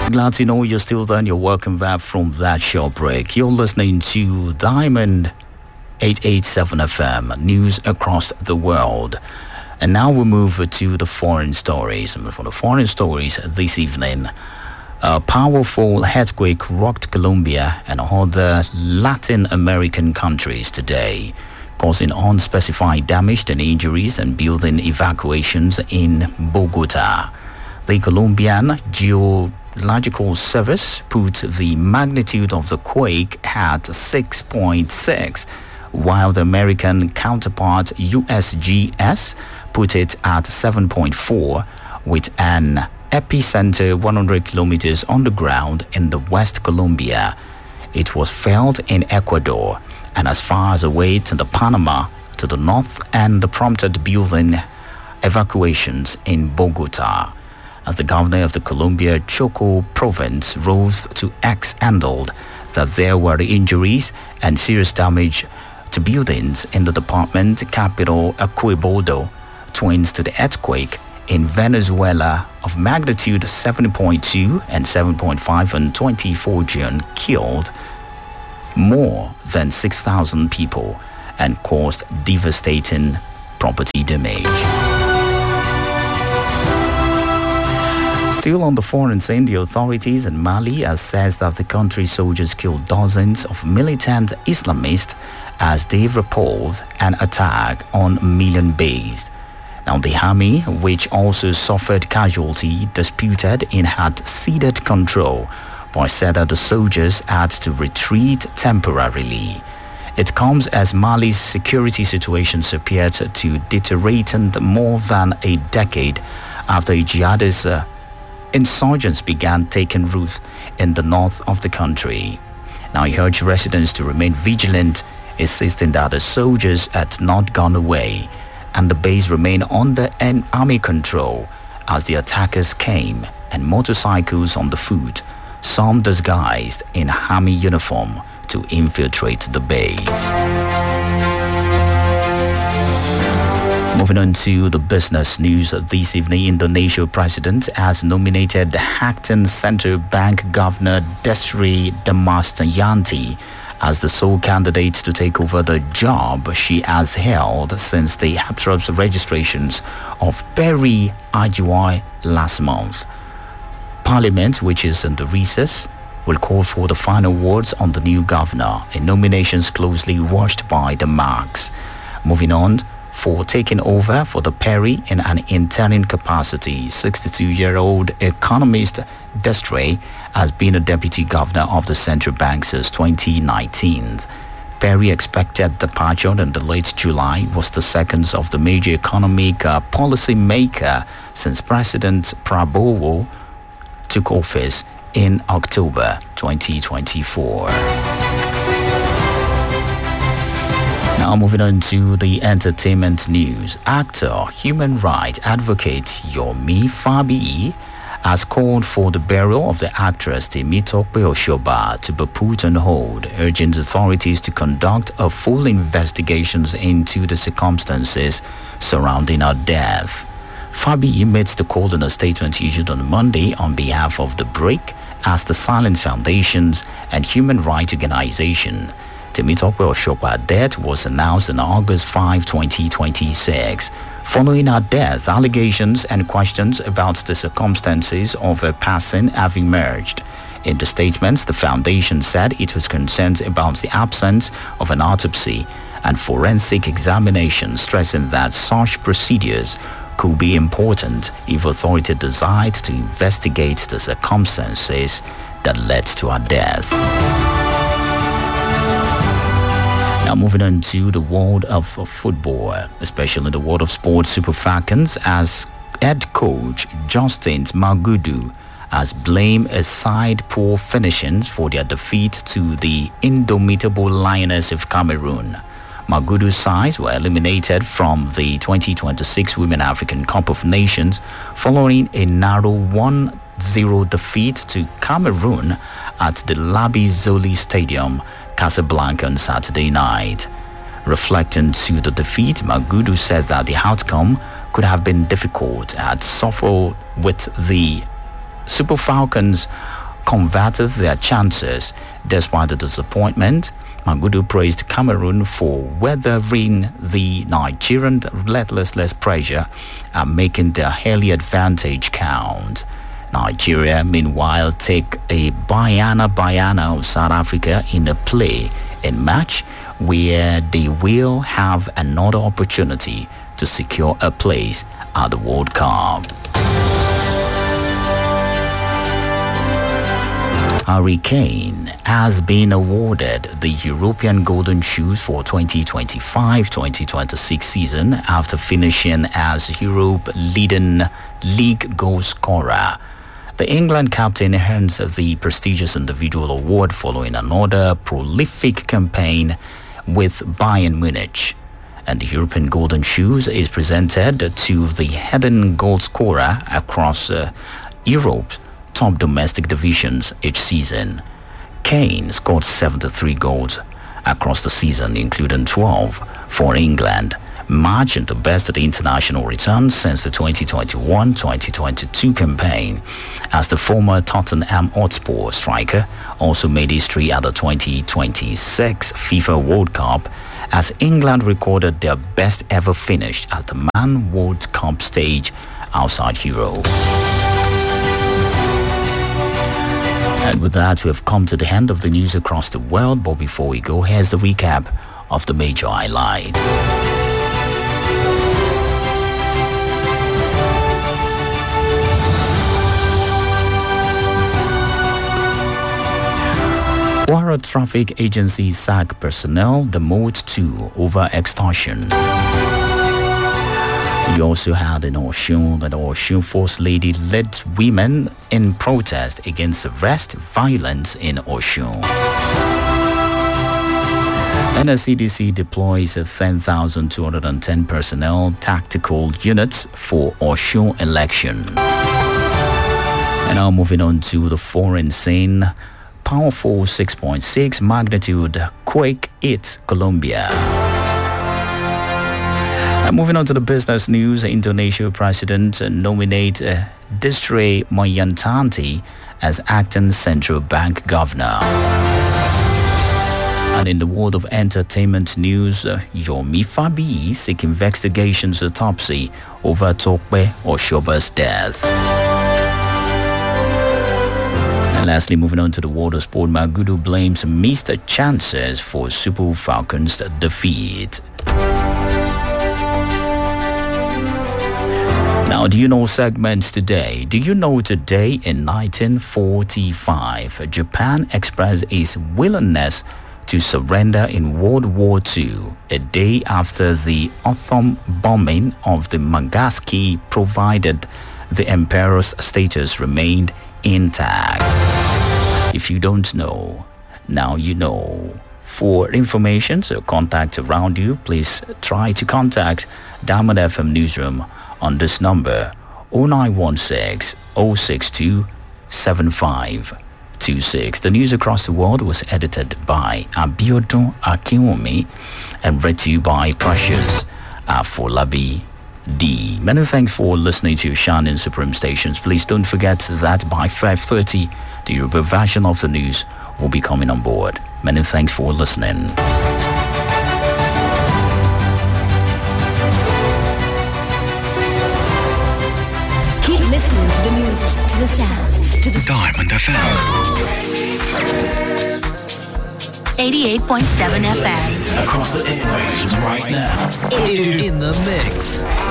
Glad to know you're still there and you're welcome back from that short break. You're listening to Diamond 887 FM, news across the world. And now we move to the foreign stories. And for the foreign stories this evening, a powerful earthquake rocked Colombia and other Latin American countries today, causing unspecified damage and injuries and building evacuations in Bogota. The Colombian Geological Service put the magnitude of the quake at 6.6, while the American counterpart USGS put it at 7.4, with an epicenter 100 kilometers underground in the West Colombia. It was felt in Ecuador and as far as away to the Panama to the north, and prompted building evacuations in Bogota. As the governor of the Colombia Choco province rose to X handled that there were injuries and serious damage to buildings in the department capital Carabobo, twins to the earthquake in Venezuela of magnitude 7.2 and 7.5 on 24 June killed more than 6,000 people and caused devastating property damage. Still on the foreign scene, the authorities in Mali have said that the country's soldiers killed dozens of militant Islamists as they repelled an attack on Million base. Now, the army, which also suffered casualty, disputed and had ceded control, but said that the soldiers had to retreat temporarily. It comes as Mali's security situation appeared to deteriorating more than a decade after jihadist insurgents began taking root in the north of the country. Now, he urged residents to remain vigilant, insisting that the soldiers had not gone away and the base remained under army control as the attackers came and motorcycles on the foot, some disguised in army uniform, to infiltrate the base. Moving on to the business news this evening, Indonesia president has nominated Acting Central Bank Governor Desri Damastianti as the sole candidate to take over the job she has held since the abrupt registrations of Perry Ajiwai last month. Parliament, which is in the recess, will call for the final words on the new governor, a nomination closely watched by the Marks. Moving on, for taking over for the Perry in an interim capacity, 62-year-old economist Destre has been a deputy governor of the central bank since 2019. Perry expected departure in the late July was the second of the major economic policy maker since President Prabowo took office in October 2024. Now moving on to the entertainment news. Actor, human rights advocate Yomi Fabiyi has called for the burial of the actress Temitope Oshoba to be put on hold, urging the authorities to conduct a full investigation into the circumstances surrounding her death. Fabiyi made the call in a statement issued on Monday on behalf of the Break as the Silence Foundations and human rights organization. Temitope Oshoba's death was announced on August 5, 2026. Following her death, allegations and questions about the circumstances of her passing have emerged. In the statements, the foundation said it was concerned about the absence of an autopsy and forensic examination, stressing that such procedures could be important if authorities decide to investigate the circumstances that led to her death. Now moving on to the world of football, especially the world of sports, Super Falcons, as head coach Justin Magudu has blamed a side poor finishings for their defeat to the indomitable Lioness of Cameroon. Magudu's sides were eliminated from the 2026 Women African Cup of Nations following a narrow 1-0 defeat to Cameroon at the Labi Zoli Stadium, Casablanca, on Saturday night. Reflecting to the defeat, Magudu said that the outcome could have been difficult, had suffered with the Super Falcons converted their chances. Despite the disappointment, Magudu praised Cameroon for weathering the Nigerian relentless pressure and making their early advantage count. Nigeria, meanwhile, take a Bayana of South Africa in a play in match where they will have another opportunity to secure a place at the World Cup. Harry Kane has been awarded the European Golden Shoes for 2025-2026 season after finishing as Europe leading league goal scorer. The England captain earns the prestigious individual award following another prolific campaign with Bayern Munich. And the European Golden Shoes is presented to the heading goal scorer across Europe's top domestic divisions each season. Kane scored 73 goals across the season, including 12 for England, marching the best at international returns since the 2021-2022 campaign, as the former Tottenham Hotspur striker also made history at the 2026 FIFA World Cup, as England recorded their best ever finish at the Man World Cup stage outside Europe. And with that, we have come to the end of the news across the world. But before we go, here's the recap of the major highlights. Kwara Traffic Agency sack personnel, demote 2 over extortion. We also had in Osun that Osun First Lady led women in protest against arrest violence in Osun. NSCDC deploys 10,210 personnel tactical units for Osun election. And now moving on to the foreign scene. Powerful 6.6 magnitude quake hit Colombia. Moving on to the business news, Indonesia President nominate Desiree Moyantanti as acting central bank governor. And in the world of entertainment news, Yomi Fabi seek investigations autopsy over Tokpe Oshoba's death. And lastly, moving on to the world of sport, Magudu blames missed chances for Super Falcons' defeat. Now, do you know segments today? Do you know today in 1945, Japan expressed its willingness to surrender in World War II, a day after the atom bombing of the Nagasaki, provided the emperor's status remained intact. If you don't know, now you know. For information or contact around you, please try to contact Diamond FM Newsroom on this number 0916 062 7526. The news across the world was edited by Abiodun Akinwumi and read to you by Precious Afolabi D. Many thanks for listening to Shannon Supreme Stations. Please don't forget that by 5:30, the Yoruba version of the news will be coming on board. Many thanks for listening. Listening to the music, to the sounds, to the Diamond FM 88.7 FM. across the airwaves right now. In the mix.